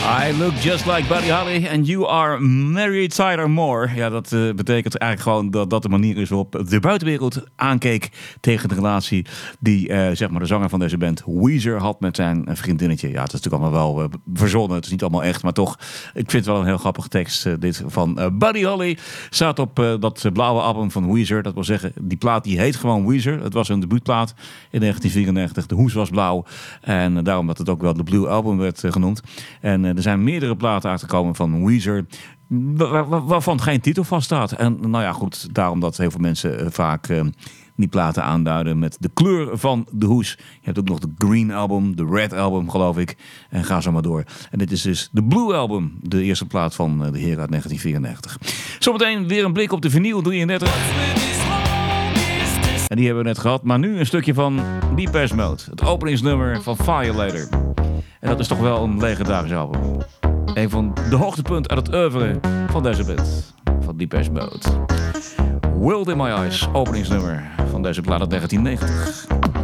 I look just like Buddy Holly and you are Mary Tyler Moore. Ja, dat betekent eigenlijk gewoon dat dat de manier is waarop de buitenwereld aankeek tegen de relatie die zeg maar de zanger van deze band Weezer had met zijn vriendinnetje. Ja, het is natuurlijk allemaal wel verzonnen. Het is niet allemaal echt, maar toch, ik vind het wel een heel grappige tekst dit van Buddy Holly. Staat op dat blauwe album van Weezer. Dat wil zeggen, die plaat die heet gewoon Weezer. Het was een debuutplaat in 1994. De hoes was blauw en daarom dat het ook wel de Blue Album werd genoemd. En er zijn meerdere platen uitgekomen van Weezer waarvan geen titel vaststaat. En nou ja, goed, daarom dat heel veel mensen vaak die platen aanduiden met de kleur van de hoes. Je hebt ook nog de Green Album, de Red Album, geloof ik. En ga zo maar door. En dit is dus de Blue Album, de eerste plaat van de heer uit 1994. Zometeen weer een blik op de vinyl 33. En die hebben we net gehad. Maar nu een stukje van Depeche Mode. Het openingsnummer van Violator. En dat is toch wel een legendarisch album. Een van de hoogtepunten uit het oeuvre van deze band. Van Depeche Mode. World in My Eyes, openingsnummer van deze plaat uit 1990.